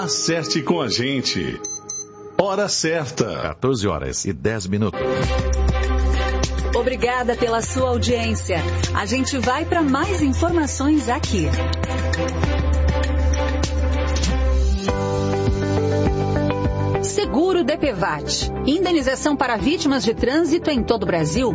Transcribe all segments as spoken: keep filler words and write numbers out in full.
Acerte com a gente. Hora certa. quatorze horas e dez minutos. Obrigada pela sua audiência. A gente vai para mais informações aqui. Seguro D P V A T. Indenização para vítimas de trânsito em todo o Brasil.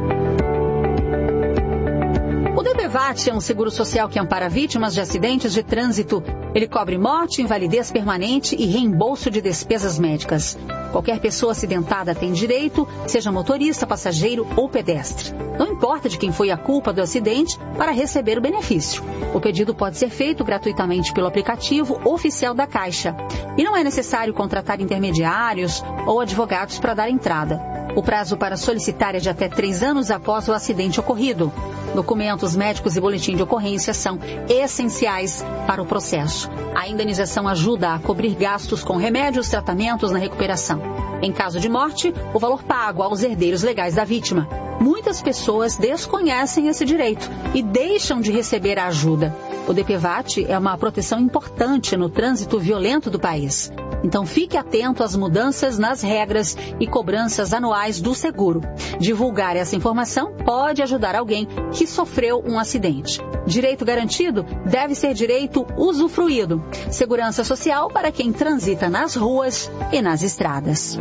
O D P V A T é um seguro social que ampara vítimas de acidentes de trânsito. Ele cobre morte, invalidez permanente e reembolso de despesas médicas. Qualquer pessoa acidentada tem direito, seja motorista, passageiro ou pedestre. Não importa de quem foi a culpa do acidente para receber o benefício. O pedido pode ser feito gratuitamente pelo aplicativo oficial da Caixa. E não é necessário contratar intermediários ou advogados para dar entrada. O prazo para solicitar é de até três anos após o acidente ocorrido. Documentos médicos e boletim de ocorrência são essenciais para o processo. A indenização ajuda a cobrir gastos com remédios, tratamentos na recuperação. Em caso de morte, o valor pago aos herdeiros legais da vítima. Muitas pessoas desconhecem esse direito e deixam de receber a ajuda. O D P V A T é uma proteção importante no trânsito violento do país. Então fique atento às mudanças nas regras e cobranças anuais do seguro. Divulgar essa informação pode ajudar alguém que sofreu um acidente. Direito garantido deve ser direito usufruído. Segurança social para quem transita nas ruas e nas estradas.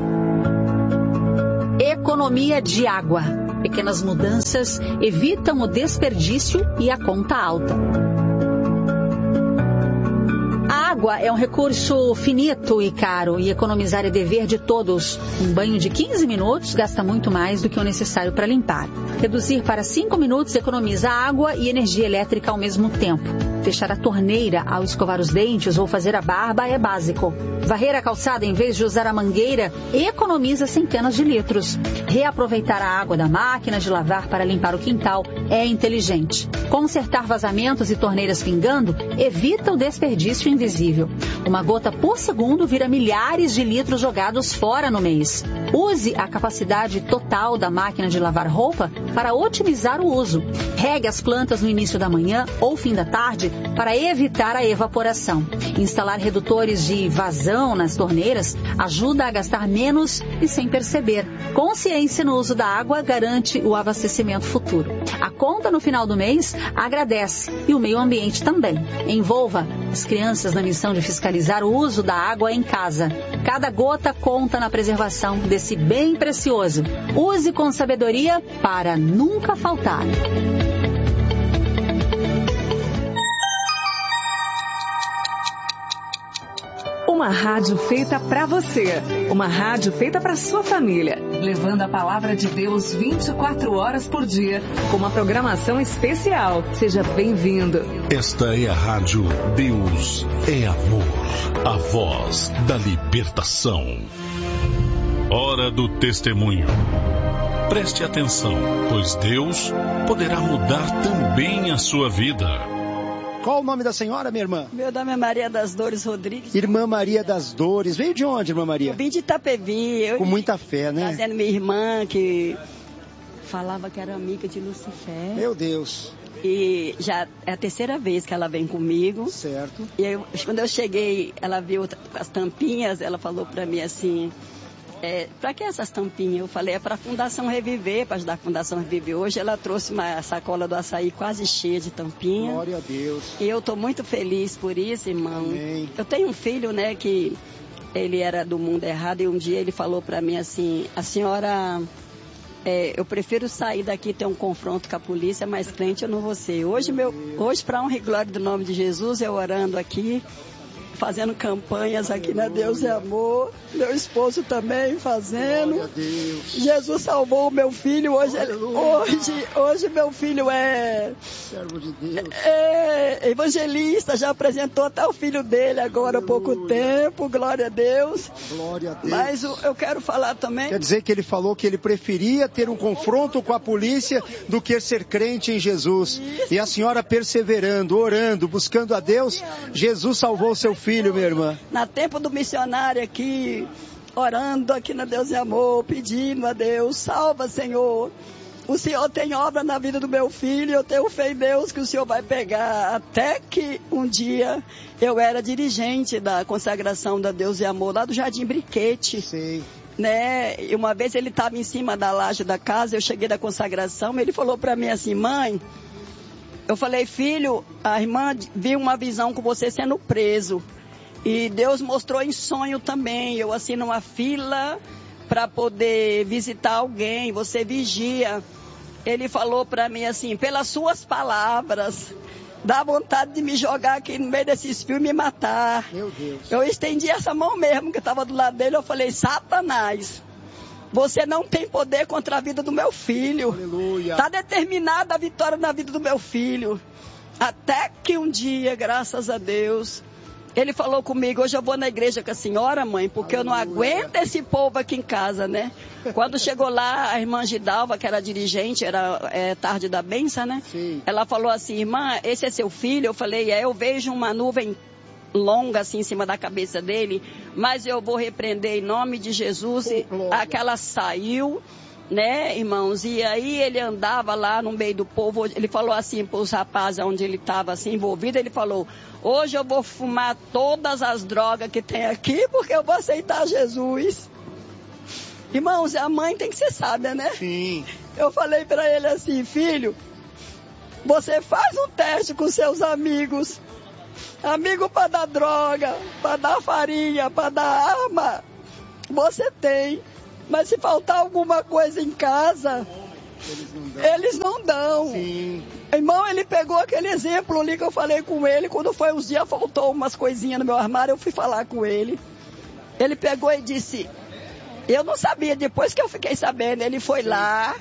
Economia de água. Pequenas mudanças evitam o desperdício e a conta alta. A água é um recurso finito e caro e economizar é dever de todos. Um banho de quinze minutos gasta muito mais do que o necessário para limpar. Reduzir para cinco minutos economiza água e energia elétrica ao mesmo tempo. Fechar a torneira ao escovar os dentes ou fazer a barba é básico. Varrer a calçada em vez de usar a mangueira economiza centenas de litros. Reaproveitar a água da máquina de lavar para limpar o quintal é inteligente. Consertar vazamentos e torneiras pingando evita o desperdício invisível. Uma gota por segundo vira milhares de litros jogados fora no mês. Use a capacidade total da máquina de lavar roupa para otimizar o uso. Regue as plantas no início da manhã ou fim da tarde para evitar a evaporação. Instalar redutores de vazão nas torneiras ajuda a gastar menos e sem perceber. Consciência no uso da água garante o abastecimento futuro. A conta no final do mês agradece e o meio ambiente também. Envolva as crianças na missão de fiscalizar o uso da água em casa. Cada gota conta na preservação desse bem precioso. Use com sabedoria para nunca faltar. Uma rádio feita para você, uma rádio feita para sua família, levando a palavra de Deus vinte e quatro horas por dia, com uma programação especial. Seja bem-vindo. Esta é a rádio Deus é Amor, a voz da libertação. Hora do testemunho. Preste atenção, pois Deus poderá mudar também a sua vida. Qual o nome da senhora, minha irmã? Meu nome é Maria das Dores Rodrigues. Irmã Maria das Dores. Veio de onde, irmã Maria? Eu vim de Itapevi. Eu Com muita fé, né? Trazendo minha irmã, que falava que era amiga de Lucifer. Meu Deus. E já é a terceira vez que ela vem comigo. Certo. E eu, quando eu cheguei, ela viu as tampinhas, ela falou pra mim assim... É, para que essas tampinhas? Eu falei, é para a Fundação Reviver, para ajudar a Fundação Reviver. Hoje ela trouxe uma sacola do açaí quase cheia de tampinha. Glória a Deus. E eu estou muito feliz por isso, irmão. Amém. Eu tenho um filho, né, que ele era do mundo errado e um dia ele falou para mim assim, a senhora, é, eu prefiro sair daqui e ter um confronto com a polícia, mas crente eu não vou ser. Hoje, meu, hoje para honra e glória do nome de Jesus, eu orando aqui, fazendo campanhas aqui na Deus é Amor, meu esposo também fazendo. Glória a Deus. Jesus salvou o meu filho, hoje, ele, hoje, hoje meu filho é, servo de Deus. É evangelista, já apresentou até o filho dele agora há pouco tempo, glória a Deus. Glória a Deus. Mas eu quero falar também... Quer dizer que ele falou que ele preferia ter um confronto com a polícia do que ser crente em Jesus. Isso. E a senhora perseverando, orando, buscando a Deus, Jesus salvou seu filho. Filho, minha irmã. Na tempo do missionário aqui, orando aqui na Deus e Amor, pedindo a Deus, salva, Senhor. o Senhor tem obra na vida do meu filho, eu tenho fé em Deus que o Senhor vai pegar. Até que um dia eu era dirigente da consagração da Deus e Amor, lá do Jardim Briquete. Sim. Né? E uma vez ele estava em cima da laje da casa, eu cheguei da consagração, ele falou para mim assim, mãe, eu falei, filho, a irmã viu uma visão com você sendo preso. E Deus mostrou em sonho também, eu assim numa fila para poder visitar alguém, você vigia. Ele falou para mim assim, pelas suas palavras, dá vontade de me jogar aqui no meio desses fios e me matar. Meu Deus. Eu estendi essa mão mesmo, que estava do lado dele, eu falei, Satanás, você não tem poder contra a vida do meu filho. Aleluia. Está determinada a vitória na vida do meu filho. Até que um dia, graças a Deus, ele falou comigo, hoje eu vou na igreja com a senhora, mãe, porque Aleluia. Eu não aguento esse povo aqui em casa, né? Quando chegou lá, a irmã Gidalva, que era dirigente, era é, tarde da benção, né? Sim. Ela falou assim, irmã, esse é seu filho? Eu falei, é, eu vejo uma nuvem longa assim em cima da cabeça dele, mas eu vou repreender em nome de Jesus. E aquela saiu, né, irmãos? E aí ele andava lá no meio do povo, ele falou assim para os rapazes onde ele estava assim envolvido, ele falou, hoje eu vou fumar todas as drogas que tem aqui, porque eu vou aceitar Jesus. Irmãos, a mãe tem que ser sábia, né? Sim. Eu falei para ele assim, filho, você faz um teste com seus amigos, amigo para dar droga, para dar farinha, para dar arma, você tem. Mas se faltar alguma coisa em casa, eles não dão. Eles não dão. Sim. Irmão, ele pegou aquele exemplo ali que eu falei com ele, quando foi uns dias, faltou umas coisinhas no meu armário, eu fui falar com ele. Ele pegou e disse, eu não sabia, depois que eu fiquei sabendo, ele foi Sim. lá,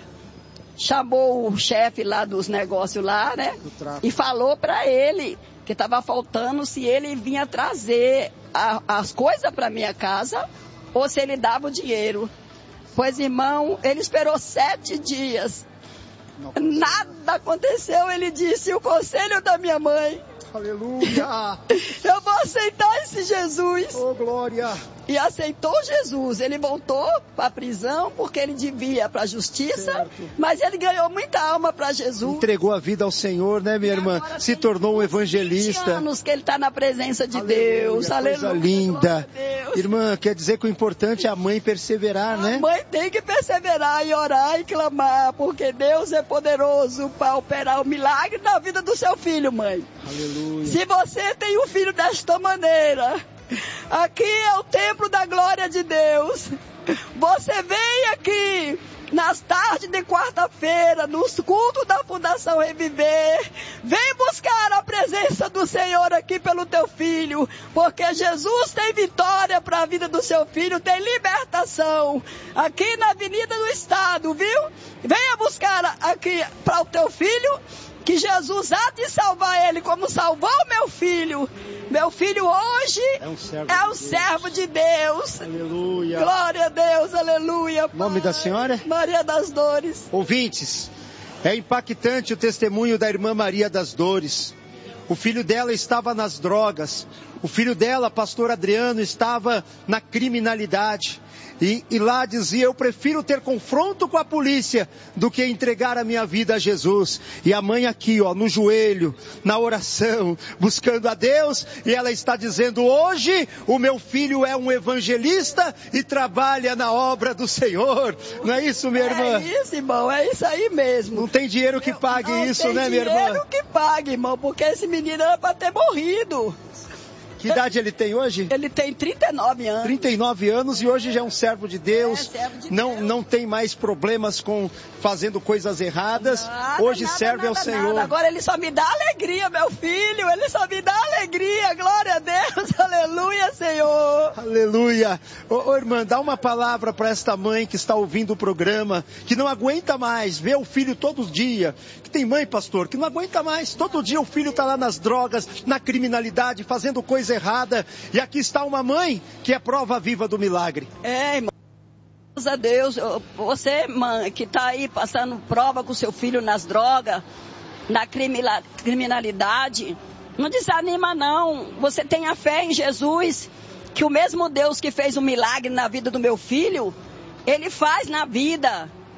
chamou o chefe lá dos negócios lá, né? E falou para ele que estava faltando se ele vinha trazer a, as coisas para minha casa ou se ele dava o dinheiro. Pois, irmão, ele esperou sete dias. Nada aconteceu. Ele disse, o conselho da minha mãe. Aleluia. Eu vou aceitar esse Jesus. Oh, glória. E aceitou Jesus. Ele voltou para a prisão porque ele devia para a justiça, certo. Mas ele ganhou muita alma para Jesus. Entregou a vida ao Senhor, né, minha e irmã? Se tornou um evangelista. vinte anos que ele está na presença de Aleluia, Deus. Coisa Aleluia. linda. Irmã, quer dizer que o importante é a mãe perseverar, a né? A mãe tem que perseverar e orar e clamar, porque Deus é poderoso para operar o milagre na vida do seu filho, mãe. Aleluia. Se você tem um filho desta maneira, aqui é o templo da glória de Deus. Você vem aqui nas tardes de quarta-feira, nos cultos da Fundação Reviver. Vem buscar a presença do Senhor aqui pelo teu filho, porque Jesus tem vitória para a vida do seu filho, tem libertação aqui na Avenida do Estado, viu? Venha buscar aqui para o teu filho, que Jesus há de salvar ele como salvou meu filho. Meu filho hoje é um servo, é um de, servo Deus. de Deus. Aleluia. Glória a Deus, aleluia. O nome da senhora? Maria das Dores. Ouvintes, é impactante o testemunho da irmã Maria das Dores. O filho dela estava nas drogas. O filho dela, pastor Adriano, estava na criminalidade. E, e lá dizia, eu prefiro ter confronto com a polícia do que entregar a minha vida a Jesus. E a mãe aqui, ó, no joelho, na oração, buscando a Deus. E ela está dizendo, hoje o meu filho é um evangelista e trabalha na obra do Senhor. Não é isso, minha irmã? É isso, irmão, é isso aí mesmo. Não tem dinheiro que pague não isso, né, minha irmã? Não tem dinheiro que pague, irmão, porque esse menino era para ter morrido. Que idade ele tem hoje? Ele tem trinta e nove anos. trinta e nove anos e hoje já é um servo de Deus. É, servo de não, Deus. Não tem mais problemas com fazendo coisas erradas. Nada, hoje nada, serve nada, ao Senhor. Nada. Agora ele só me dá alegria, meu filho. Ele só me dá alegria. Glória a Deus. Aleluia, Senhor. Aleluia. Ô, ô irmã, dá uma palavra para esta mãe que está ouvindo o programa, que não aguenta mais ver o filho todo dia. Que tem mãe, pastor, que não aguenta mais. Todo dia o filho está lá nas drogas, na criminalidade, fazendo coisa errada. E aqui está uma mãe que é prova viva do milagre. É, irmão. Graças a Deus. Você, mãe, que está aí passando prova com seu filho nas drogas, na criminalidade, não desanima não. Você tenha fé em Jesus, que o mesmo Deus que fez um milagre na vida do meu filho, Ele faz na vida.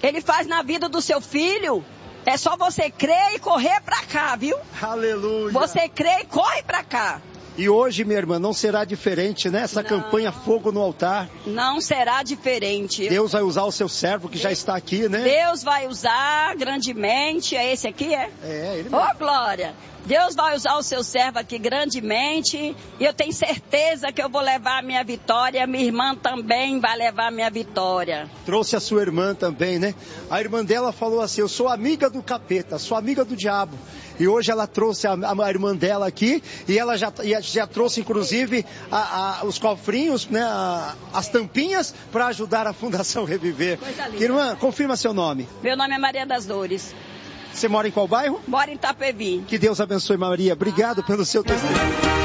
Ele faz na vida do seu filho. É só você crer e correr pra cá, viu? Aleluia. Você crê e corre pra cá. E hoje, minha irmã, não será diferente, né? Essa Não. campanha Fogo no Altar. Não será diferente. Deus vai usar o seu servo que já está aqui, né? Deus vai usar grandemente. É esse aqui, é? É, ele Ô, mesmo. glória! Deus vai usar o seu servo aqui grandemente. E eu tenho certeza que eu vou levar a minha vitória. Minha irmã também vai levar a minha vitória. Trouxe a sua irmã também, né? A irmã dela falou assim, eu sou amiga do capeta, sou amiga do diabo. E hoje ela trouxe a, a irmã dela aqui e ela já, já trouxe inclusive a, a, os cofrinhos, né, a, as tampinhas para ajudar a Fundação Reviver. Coisa linda. Irmã, confirma seu nome. Meu nome é Maria das Dores. Você mora em qual bairro? Moro em Itapevi. Que Deus abençoe, Maria. Obrigado pelo seu testemunho.